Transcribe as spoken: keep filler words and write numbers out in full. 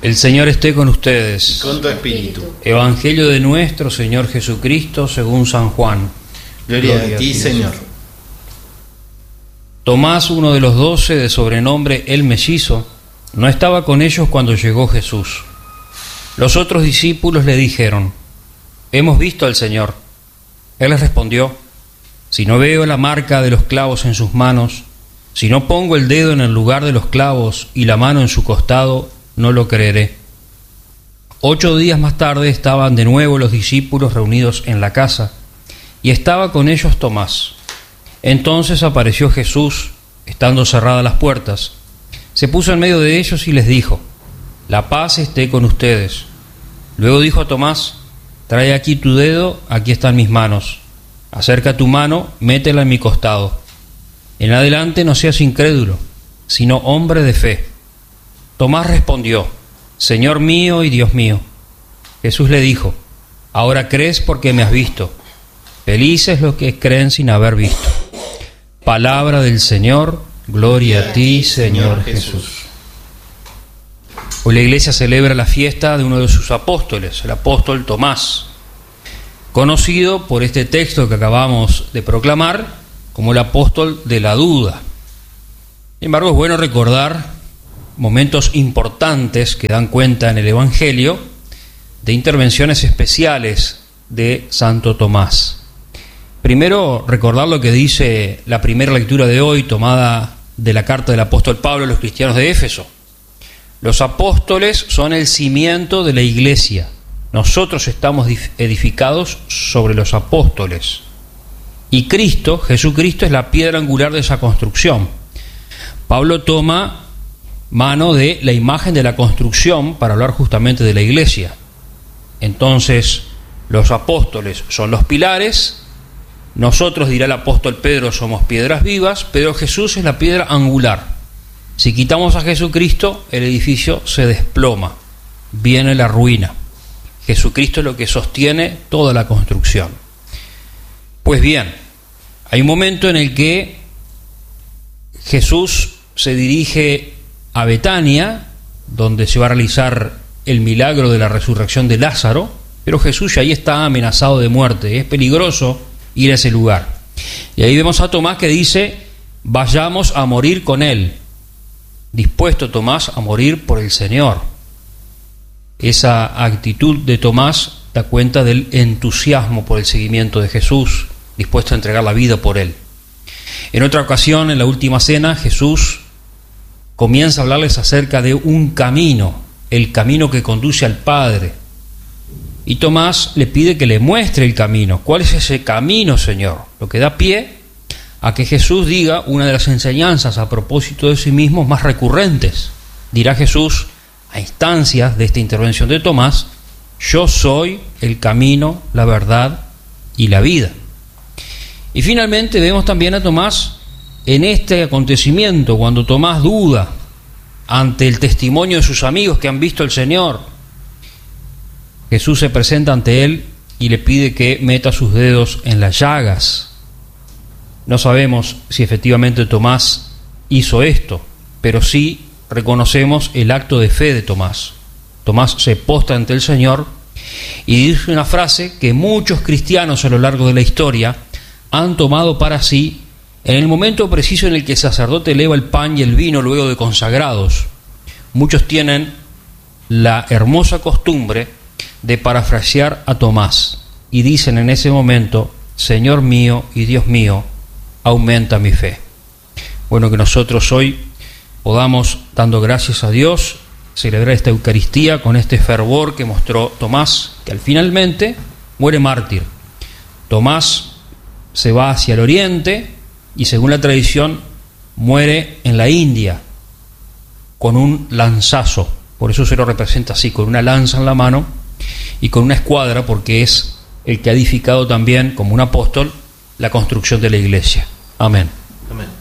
El Señor esté con ustedes. Y con tu espíritu. Evangelio de nuestro Señor Jesucristo según San Juan. Gloria, Gloria a ti, Señor. Tomás, uno de los doce, de sobrenombre el Mellizo, no estaba con ellos cuando llegó Jesús. Los otros discípulos le dijeron: «Hemos visto al Señor». Él les respondió: «Si no veo la marca de los clavos en sus manos, si no pongo el dedo en el lugar de los clavos y la mano en su costado, no lo creeré». Ocho días más tarde estaban de nuevo los discípulos reunidos en la casa, y estaba con ellos Tomás. Entonces apareció Jesús, estando cerradas las puertas. Se puso en medio de ellos y les dijo: «La paz esté con ustedes». Luego dijo a Tomás: «Trae aquí tu dedo, aquí están mis manos. Acerca tu mano, métela en mi costado. En adelante no seas incrédulo, sino hombre de fe». Tomás respondió: «Señor mío y Dios mío». Jesús le dijo: «Ahora crees porque me has visto. Felices los que creen sin haber visto». Palabra del Señor. Gloria a ti, Señor Jesús. Hoy la Iglesia celebra la fiesta de uno de sus apóstoles, el apóstol Tomás, conocido por este texto que acabamos de proclamar como el apóstol de la duda. Sin embargo, es bueno recordar momentos importantes que dan cuenta en el Evangelio de intervenciones especiales de Santo Tomás. Primero, recordar lo que dice la primera lectura de hoy, tomada de la carta del apóstol Pablo a los cristianos de Éfeso. Los apóstoles son el cimiento de la Iglesia. Nosotros estamos edificados sobre los apóstoles. Y Cristo, Jesucristo, es la piedra angular de esa construcción. Pablo toma mano de la imagen de la construcción para hablar justamente de la Iglesia. Entonces, los apóstoles son los pilares. Nosotros, dirá el apóstol Pedro, somos piedras vivas, pero Jesús es la piedra angular. Si quitamos a Jesucristo, el edificio se desploma, viene la ruina. Jesucristo es lo que sostiene toda la construcción. Pues bien, hay un momento en el que Jesús se dirige a Betania, donde se va a realizar el milagro de la resurrección de Lázaro, pero Jesús ya ahí está amenazado de muerte, es peligroso ir a ese lugar. Y ahí vemos a Tomás que dice: vayamos a morir con él. Dispuesto Tomás a morir por el Señor. Esa actitud de Tomás da cuenta del entusiasmo por el seguimiento de Jesús, dispuesto a entregar la vida por él. En otra ocasión, en la última cena, Jesús comienza a hablarles acerca de un camino, el camino que conduce al Padre. Y Tomás le pide que le muestre el camino. ¿Cuál es ese camino, Señor? Lo que da pie a que Jesús diga una de las enseñanzas a propósito de sí mismo más recurrentes. Dirá Jesús, a instancias de esta intervención de Tomás: yo soy el camino, la verdad y la vida. Y finalmente vemos también a Tomás en este acontecimiento, cuando Tomás duda ante el testimonio de sus amigos que han visto al Señor. Jesús se presenta ante él y le pide que meta sus dedos en las llagas. No sabemos si efectivamente Tomás hizo esto, pero sí reconocemos el acto de fe de Tomás. Tomás se postra ante el Señor y dice una frase que muchos cristianos a lo largo de la historia han tomado para sí en el momento preciso en el que el sacerdote eleva el pan y el vino luego de consagrados. Muchos tienen la hermosa costumbre de parafrasear a Tomás y dicen en ese momento: Señor mío y Dios mío, aumenta mi fe. Bueno, que nosotros hoy podamos, dando gracias a Dios, celebrar esta Eucaristía con este fervor que mostró Tomás, que al finalmente muere mártir. Tomás se va hacia el oriente y, según la tradición, muere en la India con un lanzazo. Por eso se lo representa así, con una lanza en la mano y con una escuadra, porque es el que ha edificado también, como un apóstol, la construcción de la Iglesia. Amén. Amén.